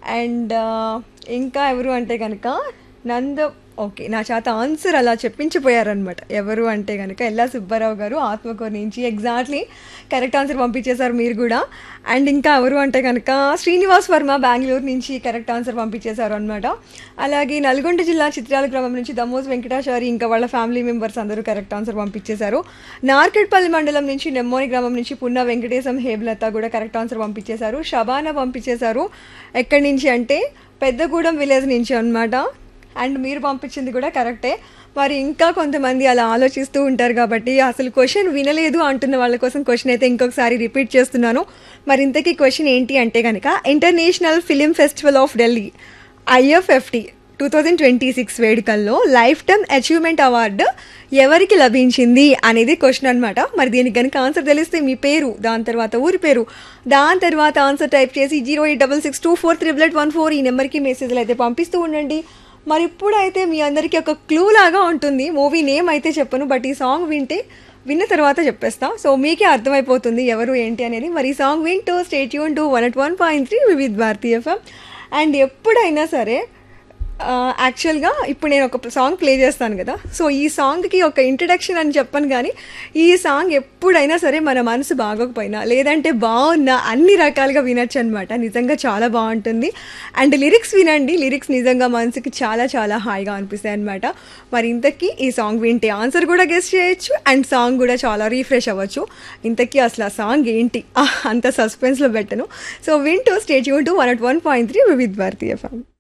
And ఇంకా ఎవరు అంటే కనుక నంద ఓకే నా చేత ఆన్సర్ అలా చెప్పించిపోయారనమాట. ఎవరు అంటే కనుక ఎల్లా సుబ్బారావు గారు ఆత్మకూరు నుంచి ఎగ్జాక్ట్లీ కరెక్ట్ ఆన్సర్ పంపించేశారు మీరు కూడా. అండ్ ఇంకా ఎవరు అంటే కనుక శ్రీనివాస్ వర్మ బెంగళూరు నుంచి కరెక్ట్ ఆన్సర్ పంపించేశారు అనమాట. అలాగే నల్గొండ జిల్లా చిత్రాల గ్రామం నుంచి దమోజ్ వెంకటాచారి ఇంకా వాళ్ళ ఫ్యామిలీ మెంబర్స్ అందరూ కరెక్ట్ ఆన్సర్ పంపించేశారు. నార్కెట్పల్లి మండలం నుంచి నెమ్మోని గ్రామం నుంచి పున్న వెంకటేశం హేమలత కూడా కరెక్ట్ ఆన్సర్ పంపించేశారు. షబానా పంపించేశారు. ఎక్కడి నుంచి అంటే పెద్దగూడెం విలేజ్ నుంచి అనమాట. అండ్ మీరు పంపించింది కూడా కరెక్టే. మరి ఇంకా కొంతమంది అలా ఆలోచిస్తూ ఉంటారు కాబట్టి అసలు క్వశ్చన్ వినలేదు అంటున్న వాళ్ళ కోసం క్వశ్చన్ అయితే ఇంకొకసారి రిపీట్ చేస్తున్నాను. మరి ఇంతకీ క్వశ్చన్ ఏంటి అంటే కనుక international film festival of Delhi IFFT 2026 వేడుకల్లో లైఫ్ టైమ్ అచీవ్మెంట్ అవార్డు ఎవరికి లభించింది అనేది క్వశ్చన్ అనమాట. మరి దీనికి కనుక ఆన్సర్ తెలిస్తే మీ పేరు, దాని తర్వాత ఊరి పేరు, దాని తర్వాత ఆన్సర్ టైప్ చేసి 08662438814 ఈ నెంబర్కి మెసేజ్లు అయితే పంపిస్తూ ఉండండి. మరి ఇప్పుడైతే మీ అందరికీ ఒక క్లూ లాగా ఉంటుంది. మూవీ నేమ్ అయితే చెప్పను, బట్ ఈ సాంగ్ విన్న తర్వాత చెప్పేస్తా. సో మీకే అర్థమైపోతుంది ఎవరు ఏంటి అనేది. మరి ఈ సాంగ్ వింటూ stay tune to 101.3 Vividh Bharati FM. And ఎప్పుడైనా సరే యాక్చువల్గా ఇప్పుడు నేను ఒక సాంగ్ ప్లే చేస్తాను కదా, సో ఈ సాంగ్కి ఒక ఇంట్రడక్షన్ అని చెప్పను, కానీ ఈ సాంగ్ ఎప్పుడైనా సరే మన మనసు బాగోకపోయినా లేదంటే బాగున్నా అన్ని రకాలుగా వినొచ్చు అనమాట. నిజంగా చాలా బాగుంటుంది. అండ్ లిరిక్స్ వినండి, లిరిక్స్ నిజంగా మనసుకి చాలా చాలా హాయిగా అనిపిస్తాయి అనమాట. మరి ఇంతకీ ఈ సాంగ్ వింటే ఆన్సర్ కూడా గెస్ చేయొచ్చు అండ్ సాంగ్ కూడా చాలా రీఫ్రెష్ అవ్వచ్చు. ఇంతకీ అసలు ఆ సాంగ్ ఏంటి అంత సస్పెన్స్లో పెట్టను. సో వింటూ stay tune to 101.3 Vividh Bharati FM.